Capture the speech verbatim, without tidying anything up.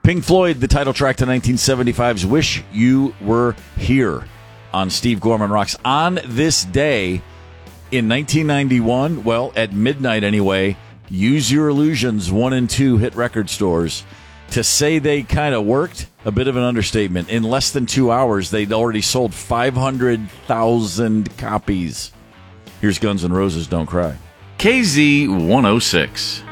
Pink Floyd, the title track to nineteen seventy-five's Wish You Were Here on Steve Gorman Rocks. On this day in nineteen ninety-one, well, at midnight anyway, Use Your Illusions one and two hit record stores. To say they kind of worked, a bit of an understatement. In less than two hours, they'd already sold five hundred thousand copies. Here's Guns N' Roses, Don't Cry. K Z one oh six.